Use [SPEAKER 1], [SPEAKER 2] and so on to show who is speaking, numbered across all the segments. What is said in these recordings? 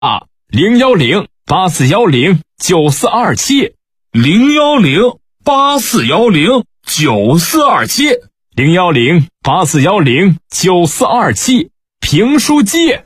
[SPEAKER 1] 01084109427
[SPEAKER 2] 01084109427
[SPEAKER 1] 01084109427评书界。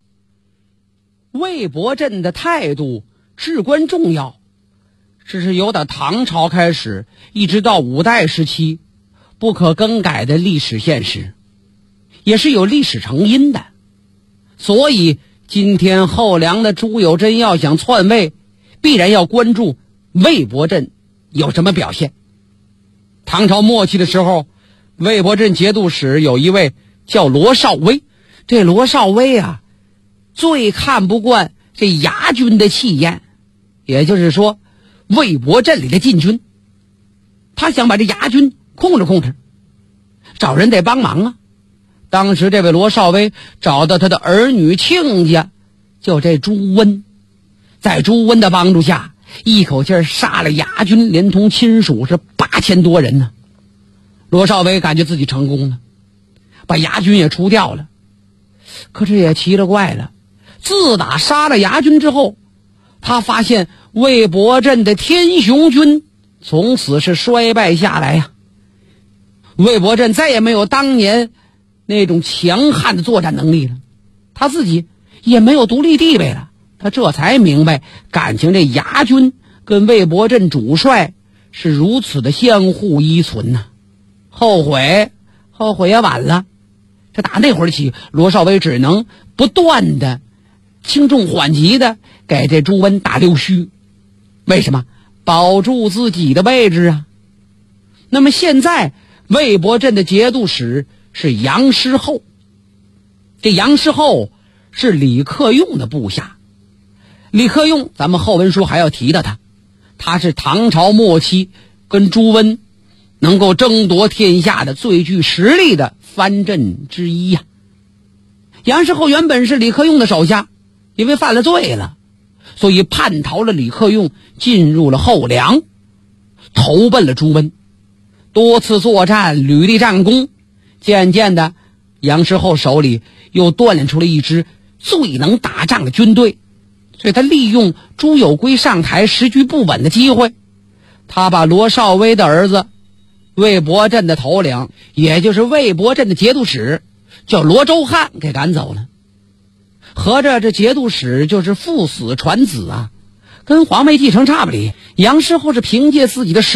[SPEAKER 3] 魏博镇的态度至关重要，这是由打唐朝开始一直到五代时期不可更改的历史现实，也是有历史成因的。所以今天后梁的朱友贞要想篡位，必然要关注魏博镇有什么表现。唐朝末期的时候，魏博镇节度使有一位叫罗绍威，这罗绍威啊，最看不惯这牙军的气焰，也就是说魏博镇里的禁军，他想把这牙军控制控制，找人得帮忙啊。当时这位罗绍威找到他的儿女亲家，就这朱温，在朱温的帮助下，一口气杀了牙军连同亲属是8000多人呢。罗绍威感觉自己成功了，把牙军也除掉了。可是也奇了怪了，自打杀了牙军之后，他发现魏博镇的天雄军从此是衰败下来呀。魏博镇再也没有当年那种强悍的作战能力了，他自己也没有独立地位了。他这才明白，感情这牙军跟魏博镇主帅是如此的相互依存呐。后悔也晚了。这打那会儿起，罗绍威只能不断的轻重缓急的给这朱温打溜须。为什么？保住自己的位置啊。那么现在魏博镇的节度使是杨师厚，这杨师厚是李克用的部下。李克用咱们后文书还要提到他是唐朝末期跟朱温能够争夺天下的最具实力的藩镇之一呀。杨师厚原本是李克用的手下，因为犯了罪了，所以叛逃了李克用，进入了后梁，投奔了朱温，多次作战，屡立战功。渐渐的，杨师厚手里又锻炼出了一支最能打仗的军队，所以他利用朱友圭上台时局不稳的机会，他把罗绍威的儿子魏博镇的头领，也就是魏博镇的节度使叫罗周汉给赶走了。合着这节度使就是父死传子啊，跟皇位继承差不离。杨师厚是凭借自己的